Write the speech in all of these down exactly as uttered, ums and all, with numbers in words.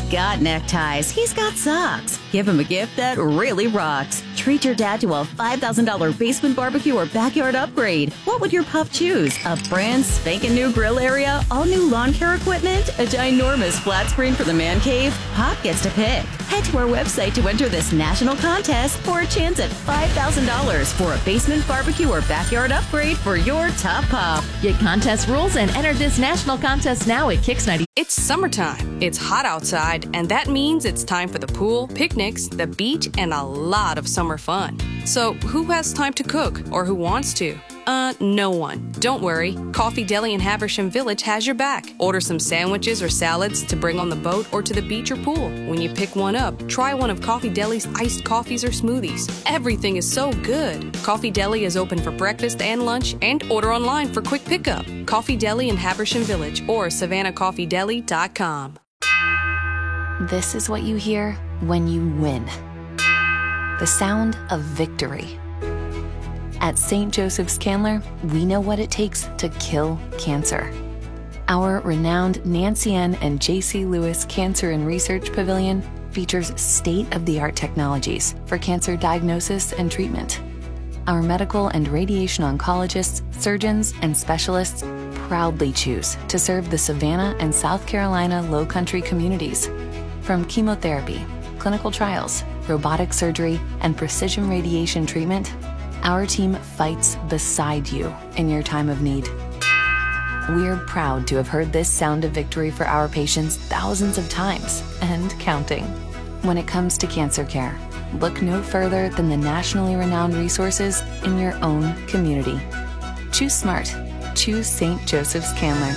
got neckties. He's got socks. Give him a gift that really rocks. Treat your dad to a five thousand dollars basement barbecue or backyard upgrade. What would your pup choose? A brand spanking new grill area? All new lawn care equipment? A ginormous flat screen for the man cave? Pop gets to pick. Head to our website to enter this national contest for a chance at five thousand dollars for a basement barbecue or backyard upgrade for your top pup. Get contest rules and enter this national contest now at Kix ninety. It's summertime. It's hot outside, and that means it's time for the pool, picnics, the beach, and a lot of summer fun. So who has time to cook, or who wants to? Uh, no one. Don't worry. Coffee Deli in Haversham Village has your back. Order some sandwiches or salads to bring on the boat or to the beach or pool. When you pick one up, try one of Coffee Deli's iced coffees or smoothies. Everything is so good. Coffee Deli is open for breakfast and lunch, and order online for quick pickup. Coffee Deli in Haversham Village or savannah coffee deli dot com. This is what you hear when you win. The sound of victory. At Saint Joseph's Candler, we know what it takes to kill cancer. Our renowned Nancy N. and J C. Lewis Cancer and Research Pavilion features state-of-the-art technologies for cancer diagnosis and treatment. Our medical and radiation oncologists, surgeons, and specialists proudly choose to serve the Savannah and South Carolina Lowcountry communities. From chemotherapy, clinical trials, robotic surgery, and precision radiation treatment, our team fights beside you in your time of need. We're proud to have heard this sound of victory for our patients thousands of times and counting. When it comes to cancer care, look no further than the nationally renowned resources in your own community. Choose smart. Choose Saint Joseph's Candler.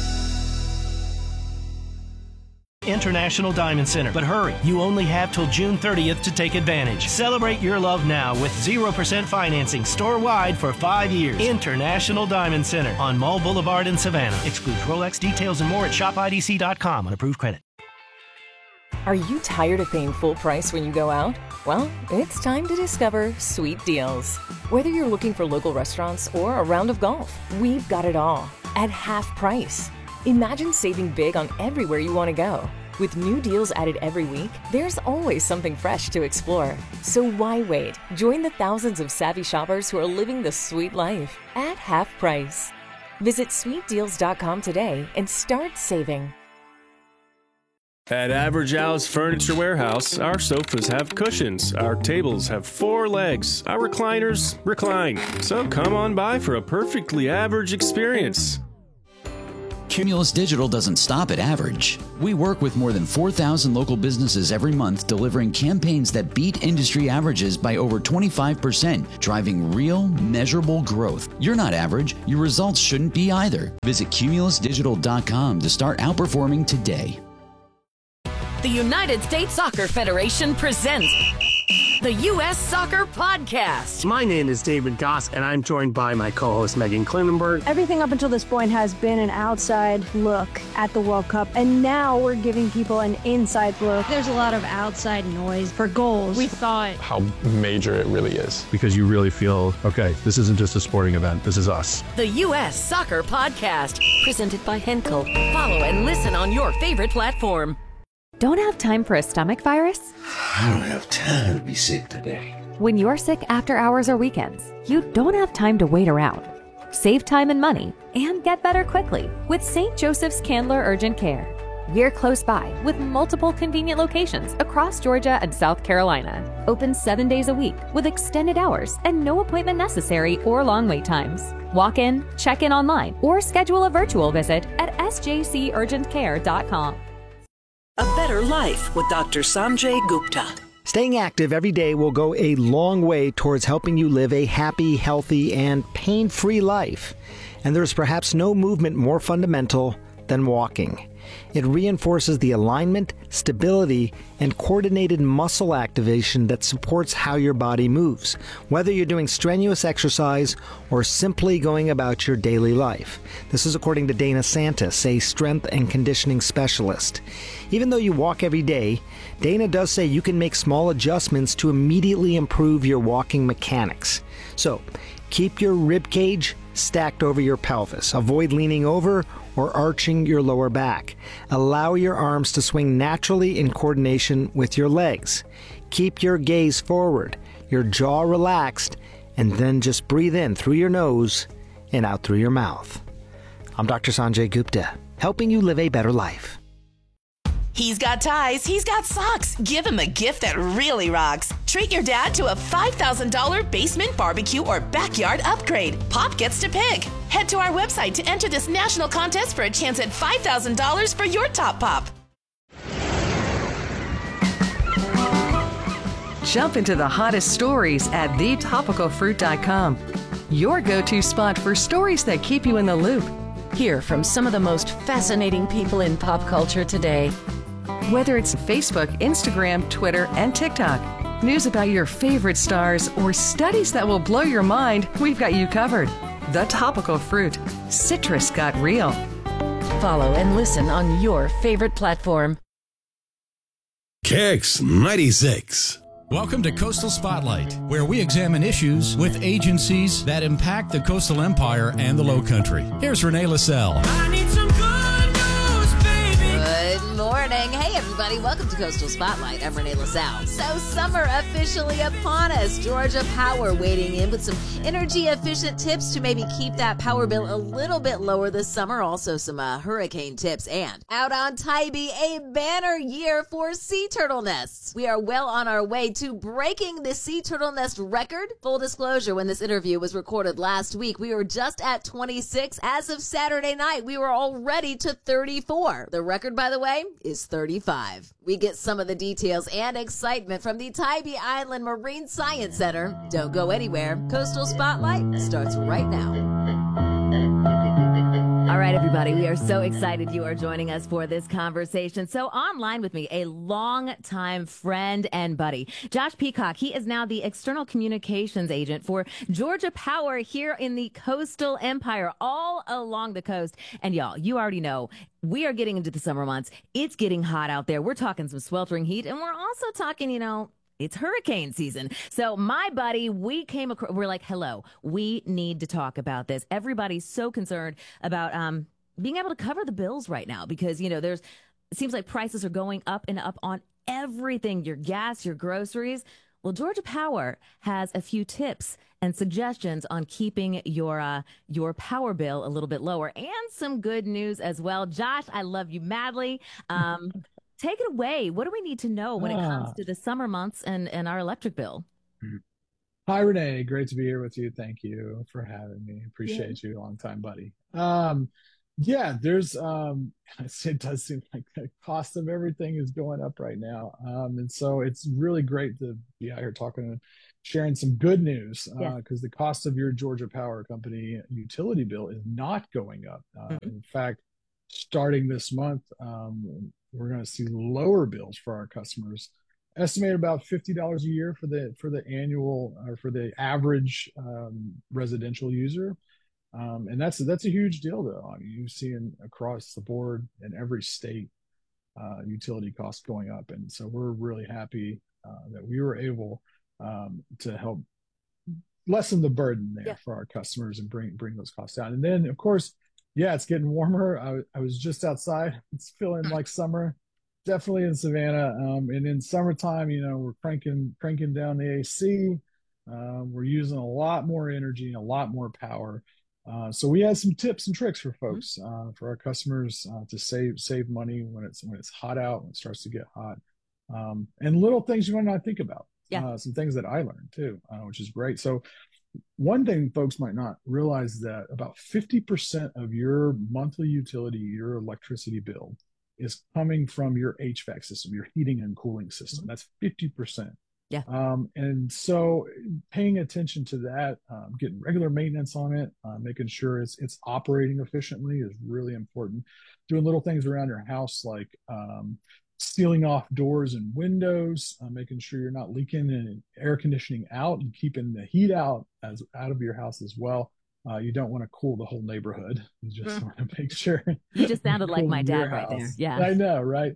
International Diamond Center. But hurry, you only have till June thirtieth to take advantage. Celebrate your love now with zero percent financing store-wide for five years. International Diamond Center on Mall Boulevard in Savannah. Excludes Rolex. Details and more at shop I D C dot com on approved credit. Are you tired of paying full price when you go out? Well, it's time to discover Sweet Deals. Whether you're looking for local restaurants or a round of golf, we've got it all at half price. Imagine saving big on everywhere you want to go. With new deals added every week, there's always something fresh to explore. So why wait? Join the thousands of savvy shoppers who are living the sweet life at half price. Visit sweet deals dot com today and start saving. At Average Al's Furniture Warehouse, our sofas have cushions, our tables have four legs, our recliners recline. So come on by for a perfectly average experience. Cumulus Digital doesn't stop at average. We work with more than four thousand local businesses every month, delivering campaigns that beat industry averages by over twenty-five percent, driving real, measurable growth. You're not average. Your results shouldn't be either. Visit cumulus digital dot com to start outperforming today. The United States Soccer Federation presents the U S Soccer Podcast. My name is David Goss, and I'm joined by my co-host Megan Klinenberg. Everything up until this point has been an outside look at the World Cup, and now we're giving people an inside look. There's a lot of outside noise for goals. We thought how major it really is. Because you really feel, okay, this isn't just a sporting event, this is us. The U S Soccer Podcast, presented by Henkel. Follow and listen on your favorite platform. Don't have time for a stomach virus? I don't have time to be sick today. When you're sick after hours or weekends, you don't have time to wait around. Save time and money and get better quickly with Saint Joseph's Candler Urgent Care. We're close by with multiple convenient locations across Georgia and South Carolina. Open seven days a week with extended hours and no appointment necessary or long wait times. Walk in, check in online, or schedule a virtual visit at s j c urgent care dot com. A better life with Doctor Sanjay Gupta. Staying active every day will go a long way towards helping you live a happy, healthy, and pain-free life. And there's perhaps no movement more fundamental than walking. It reinforces the alignment, stability, and coordinated muscle activation that supports how your body moves, whether you're doing strenuous exercise or simply going about your daily life. This is according to Dana Santis, a strength and conditioning specialist. Even though you walk every day, Dana does say you can make small adjustments to immediately improve your walking mechanics. So, keep your rib cage stacked over your pelvis. Avoid leaning over or arching your lower back. Allow your arms to swing naturally in coordination with your legs. Keep your gaze forward, your jaw relaxed, and then just breathe in through your nose and out through your mouth. I'm Doctor Sanjay Gupta, helping you live a better life. He's got ties, he's got socks. Give him a gift that really rocks. Treat your dad to a five thousand dollars basement barbecue or backyard upgrade. Pop gets to pick. Head to our website to enter this national contest for a chance at five thousand dollars for your top pop. Jump into the hottest stories at the topical fruit dot com. Your go-to spot for stories that keep you in the loop. Hear from some of the most fascinating people in pop culture today. Whether it's Facebook, Instagram, Twitter, and TikTok, news about your favorite stars, or studies that will blow your mind, we've got you covered. The Topical Fruit. Citrus got real. Follow and listen on your favorite platform. Kicks ninety-six. Welcome to Coastal Spotlight, where we examine issues with agencies that impact the coastal empire and the Low Country. Here's Renee LaSalle. I need some good news, baby. Good morning. Hey, everybody. Welcome to Coastal Spotlight. I'm Renee LaSalle. So, summer officially upon us. Georgia Power waiting in with some energy-efficient tips to maybe keep that power bill a little bit lower this summer. Also, some uh, hurricane tips. And out on Tybee, a banner year for sea turtle nests. We are well on our way to breaking the sea turtle nest record. Full disclosure, when this interview was recorded last week, we were just at twenty-six. As of Saturday night, we were already to thirty-four. The record, by the way, is thirty-five. We get some of the details and excitement from the Tybee Island Marine Science Center. Don't go anywhere. Coastal Spotlight starts right now. All right, everybody, we are so excited you are joining us for this conversation. So online with me, a longtime friend and buddy, Josh Peacock. He is now the external communications agent for Georgia Power here in the coastal empire, all along the coast. And y'all, you already know, we are getting into the summer months. It's getting hot out there. We're talking some sweltering heat, and we're also talking, you know, it's hurricane season. So my buddy, we came across, we're like, hello, we need to talk about this. Everybody's so concerned about um, being able to cover the bills right now because, you know, there's, it seems like prices are going up and up on everything, your gas, your groceries. Well, Georgia Power has a few tips and suggestions on keeping your uh, your power bill a little bit lower and some good news as well. Josh, I love you madly. Um, Take it away. What do we need to know when ah. it comes to the summer months and, and our electric bill? Hi, Renee. Great to be here with you. Thank you for having me. Appreciate yeah. you. Long time, buddy. Um, yeah, there's, um, it does seem like the cost of everything is going up right now. Um, and so it's really great to be out here talking and sharing some good news because uh, yeah. the cost of your Georgia Power Company utility bill is not going up. Uh, mm-hmm. In fact, starting this month, um, we're going to see lower bills for our customers. Estimate about fifty dollars a year for the for the annual or for the average um, residential user, um, and that's that's a huge deal though. I mean, you see in, across the board in every state uh, utility costs going up, and so we're really happy uh, that we were able um, to help lessen the burden there yeah. for our customers and bring bring those costs down. And then of course. Yeah, it's getting warmer. I, I was just outside. It's feeling like summer, definitely in Savannah. Um, and in summertime, you know, we're cranking cranking down the A C. Uh, we're using a lot more energy, a lot more power. Uh, so we had some tips and tricks for folks, uh, for our customers uh, to save save money when it's when it's hot out, when it starts to get hot, um, and little things you might not think about. Yeah, uh, some things that I learned too, uh, which is great. So. One thing folks might not realize that about fifty percent of your monthly utility, your electricity bill, is coming from your H V A C system, your heating and cooling system. That's fifty percent. Yeah. Um, and so paying attention to that, um, getting regular maintenance on it, uh, making sure it's it's operating efficiently is really important. Doing little things around your house like um, sealing off doors and windows, uh, making sure you're not leaking and air conditioning out and keeping the heat out as out of your house as well. Uh, you don't want to cool the whole neighborhood. You just mm. want to make sure. You just sounded like my dad right there. Yeah, I know, right?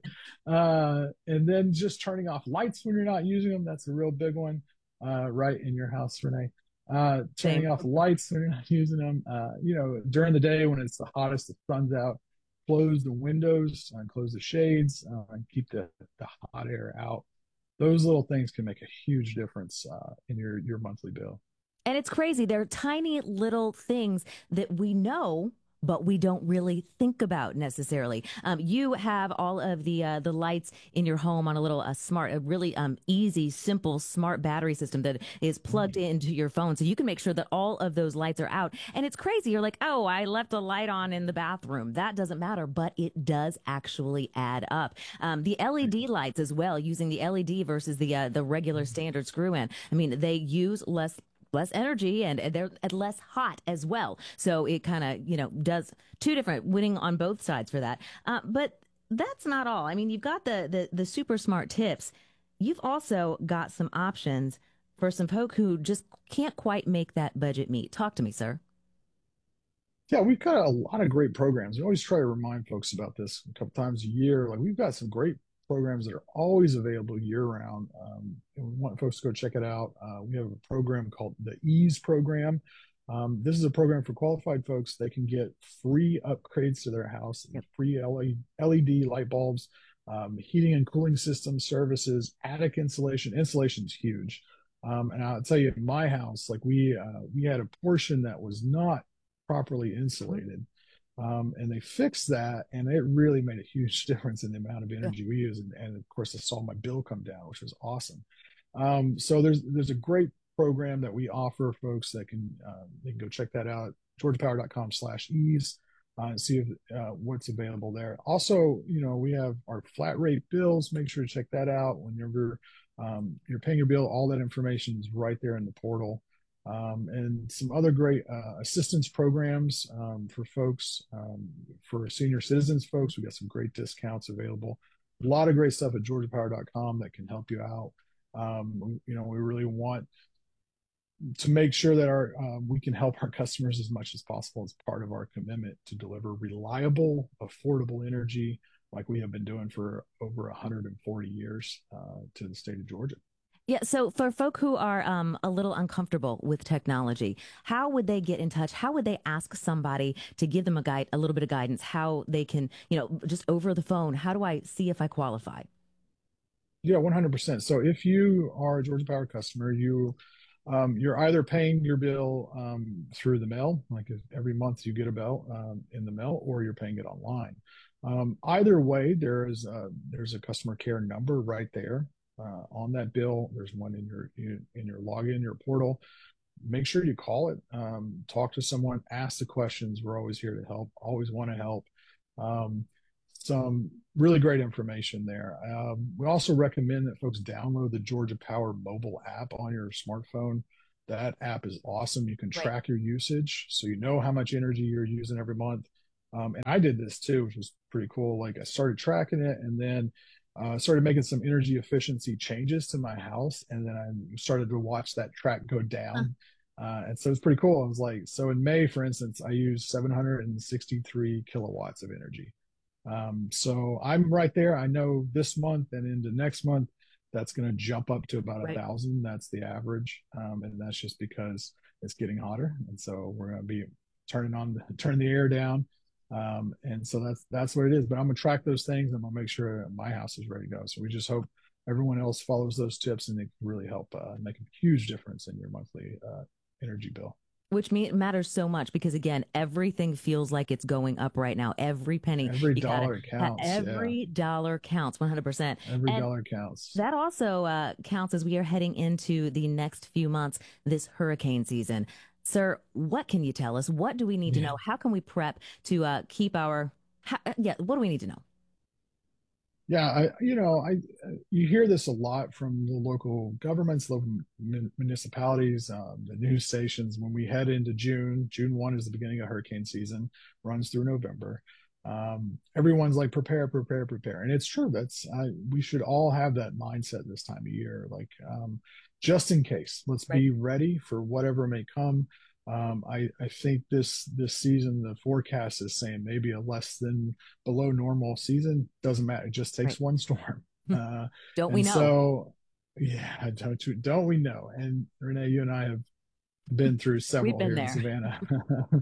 Uh, and then just turning off lights when you're not using them. That's a real big one, uh, right in your house, Renee. Uh, turning Same. off lights when you're not using them. Uh, you know, during the day when it's the hottest, the sun's out. close the windows and close the shades uh, and keep the, the hot air out. Those little things can make a huge difference uh, in your, your monthly bill. And it's crazy. They're tiny little things that we know, but we don't really think about necessarily. Um, you have all of the uh, the lights in your home on a little uh, smart, a really um, easy, simple, smart battery system that is plugged into your phone. So you can make sure that all of those lights are out. And it's crazy. You're like, oh, I left a light on in the bathroom. That doesn't matter, but it does actually add up. Um, the L E D lights as well, using the L E D versus the uh, the regular standard screw-in. I mean, they use less less energy and they're less hot as well. So it kind of, you know, does two different winning on both sides for that. Uh, but that's not all. I mean, you've got the, the, the super smart tips. You've also got some options for some folk who just can't quite make that budget meet. Talk to me, sir. Yeah, we've got a lot of great programs. We always try to remind folks about this a couple times a year. Like we've got some great programs that are always available year round. Um, and we want folks to go check it out. Uh, we have a program called the EASE program. Um, this is a program for qualified folks. They can get free upgrades to their house, yep. free L E D light bulbs, um, heating and cooling system services, attic insulation. Insulation is huge. Um, and I'll tell you, in my house, like we, uh, we had a portion that was not properly insulated. Um, and they fixed that, and it really made a huge difference in the amount of energy yeah. we use. And, and of course, I saw my bill come down, which was awesome. Um, so there's there's a great program that we offer folks that can uh, they can go check that out. georgia power dot com slash ease uh, and see if, uh, what's available there. Also, you know, we have our flat rate bills. Make sure to check that out whenever um, you're paying your bill. All that information is right there in the portal. Um, and some other great uh, assistance programs um, for folks, um, for senior citizens folks. We got some great discounts available. A lot of great stuff at georgia power dot com that can help you out. Um, you know, we really want to make sure that our uh, we can help our customers as much as possible as part of our commitment to deliver reliable, affordable energy like we have been doing for over one hundred forty years uh, to the state of Georgia. Yeah, so for folk who are um, a little uncomfortable with technology, how would they get in touch? How would they ask somebody to give them a guide, a little bit of guidance, how they can, you know, just over the phone, how do I see if I qualify? Yeah, one hundred percent. So if you are a Georgia Power customer, you, um, you're either paying your bill um, through the mail, like if every month you get a bill um, in the mail, or you're paying it online. Um, either way, there is a, there's a customer care number right there. Uh, on that bill. There's one in your in your login, your portal. Make sure you call it, um, talk to someone, ask the questions. We're always here to help, always want to help. Um, some really great information there. Um, we also recommend that folks download the Georgia Power mobile app on your smartphone. That app is awesome. You can track right. your usage, so you know how much energy you're using every month. Um, and I did this too, which was pretty cool. Like I started tracking it, and then Uh, started making some energy efficiency changes to my house, and then I started to watch that track go down. Huh. Uh, and so it's pretty cool. I was like, so in May, for instance, I used seven hundred sixty-three kilowatts of energy. Um, so I'm right there. I know this month and into next month, that's going to jump up to about right. a thousand. That's the average. Um, and that's just because it's getting hotter. And so we're going to be turning on, the, turning the air down. Um, and so that's, that's what it is, but I'm gonna track those things. I'm gonna make sure my house is ready to go. So we just hope everyone else follows those tips, and they can really help, uh, make a huge difference in your monthly, uh, energy bill. Which mean, matters so much because, again, everything feels like it's going up right now. Every penny. Every dollar gotta, counts. Every yeah. dollar counts, one hundred percent. Every and dollar counts. That also uh, counts as we are heading into the next few months, this hurricane season. Sir, what can you tell us? What do we need yeah. to know? How can we prep to uh, keep our, how, yeah, what do we need to know? Yeah, I, you know, I you hear this a lot from the local governments, local municipalities, um, the news stations. When we head into June, June first is the beginning of hurricane season, runs through November. Um, everyone's like, prepare, prepare, prepare. And it's true. That's, I, we should all have that mindset this time of year. Like, um, just in case, let's right. be ready for whatever may come. Um, I, I think this, this season, the forecast is saying maybe a less than below normal season. Doesn't matter. It just takes right. one storm. Uh, don't we know? So yeah, don't, don't we know? And Renee, you and I have been through several been here there. in Savannah.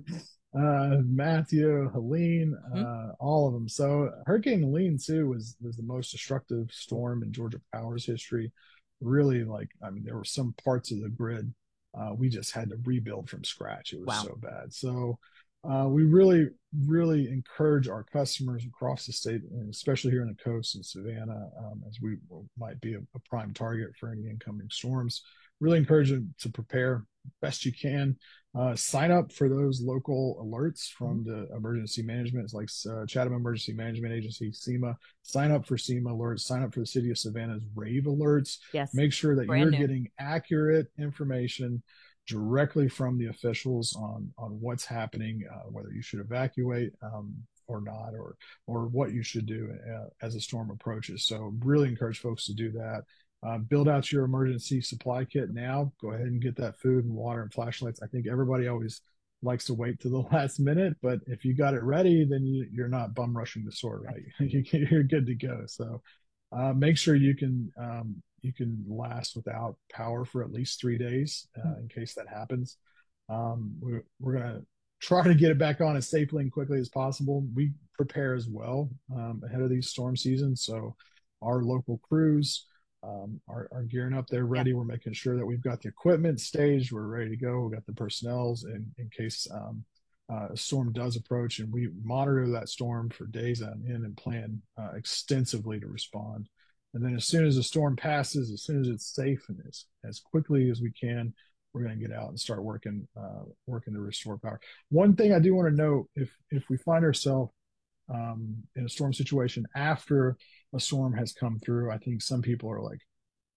uh, Matthew, Helene, Mhm. uh, all of them. So Hurricane Helene too was was the most destructive storm in Georgia Power's history. Really, like I mean, there were some parts of the grid uh, we just had to rebuild from scratch. It was Wow. so bad. So uh, we really, really encourage our customers across the state, and especially here in the coast in Savannah, um, as we might be a, a prime target for any incoming storms. Really encourage them to prepare best you can. Uh, sign up for those local alerts from the emergency management, it's like uh, Chatham Emergency Management Agency, SEMA. Sign up for SEMA alerts. Sign up for the City of Savannah's RAVE alerts. Yes. Make sure that Brand you're new. getting accurate information directly from the officials on on what's happening, uh, whether you should evacuate um, or not, or or what you should do uh, as a storm approaches. So really encourage folks to do that. Uh, build out your emergency supply kit now. Go ahead and get that food and water and flashlights. I think everybody always likes to wait to the last minute, but if you got it ready, then you, you're not bum rushing the store, right? you, you're good to go. So uh, make sure you can um, you can last without power for at least three days uh, in case that happens. Um, we're we're gonna try to get it back on as safely and quickly as possible. We prepare as well um, ahead of these storm seasons, so our local crews um, are, are gearing up. They're ready. We're making sure that we've got the equipment staged. We're ready to go. We've got the personnels in, in case um, uh, a storm does approach, and we monitor that storm for days on end and plan uh, extensively to respond. And then as soon as the storm passes, as soon as it's safe and as, as quickly as we can, we're going to get out and start working, uh, working to restore power. One thing I do want to note, if, if we find ourselves um, in a storm situation after a storm has come through, I think some people are like,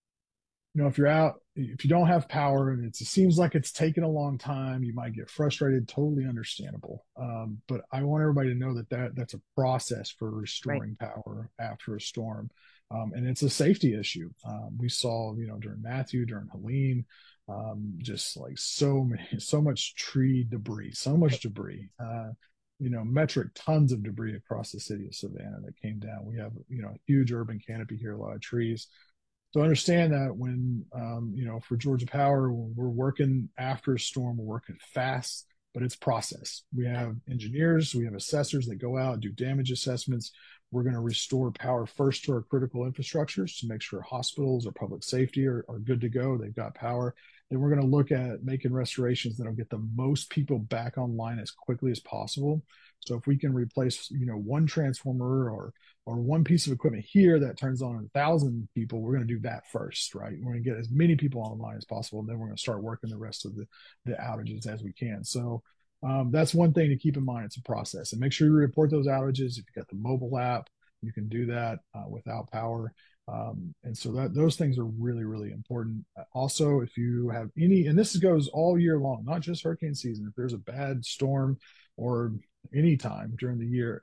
you know, if you're out, if you don't have power and it's, it seems like it's taken a long time, you might get frustrated, totally understandable. Um, but I want everybody to know that, that that's a process for restoring right. power after a storm. Um, and it's a safety issue. Um, we saw, you know, during Matthew, during Helene, um, just like so many, so much tree debris, so much debris, uh, you know, metric tons of debris across the city of Savannah that came down. We have, you know, a huge urban canopy here, a lot of trees. So understand that when, um, you know, for Georgia Power, when we're working after a storm, we're working fast, but it's process. We have engineers, we have assessors that go out, do damage assessments. We're going to restore power first to our critical infrastructures to make sure hospitals or public safety are, are good to go. They've got power. Then we're going to look at making restorations that'll get the most people back online as quickly as possible. So if we can replace, you know, one transformer or or one piece of equipment here that turns on a thousand people, we're going to do that first, right? We're going to get as many people online as possible, and then we're going to start working the rest of the, the outages as we can. So um, that's one thing to keep in mind. It's a process, and make sure you report those outages. If you got the mobile app, you can do that uh, without power. Um, and so that those things are really, really important. Also, if you have any, and this goes all year long, not just hurricane season, if there's a bad storm or any time during the year,